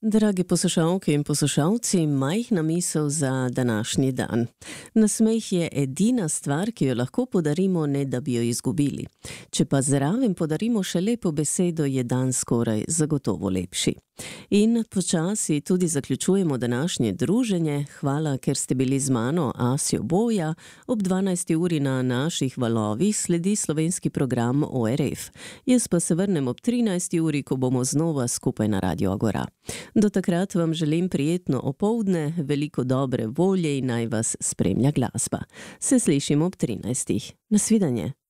Drage poslušalke in poslušalci, majhna misel za današnji dan. Nasmeh je edina stvar, ki jo lahko podarimo, ne da bi jo izgubili. Če pa zraven podarimo še lepo besedo, je dan skoraj zagotovo lepši. In počasi tudi zaključujemo današnje druženje. Hvala, ker ste bili z mano, Asjo Boja. Ob 12. uri na naših valovih sledi slovenski program ORF. Jaz pa se vrnem ob 13. uri, ko bomo znova skupaj na Radio Agora. Do takrat vam želim prijetno opoldne, veliko dobre volje in naj vas spremlja glasba. Se slišimo ob 13. Nasvidenje.